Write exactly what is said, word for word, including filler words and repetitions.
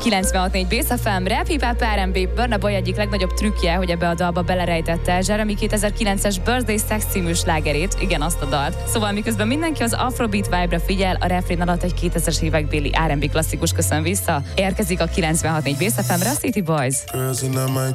kilencvenhat négy Bész ef em, rap, hip-hop, er end bé. Burna Boy egyik legnagyobb trükkje, hogy ebbe a dalba belerejtette Jeremy kétezer-kilences Birthday Sex című slágerét, igen, azt a dalt. Szóval miközben mindenki az Afrobeat vibe-ra figyel, a refrén alatt egy kétezres évekbéli er end bé klasszikus köszön vissza. Érkezik a kilencvenhat négy Bész ef em-re a City Boys. Girls in my